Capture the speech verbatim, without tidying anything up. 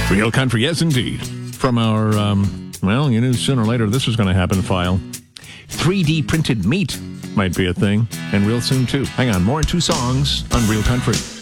Real country, yes, indeed. From our, um, well, you knew sooner or later this was going to happen file. three D printed meat might be a thing, and real soon, too. Hang on, more in two songs on Real Country.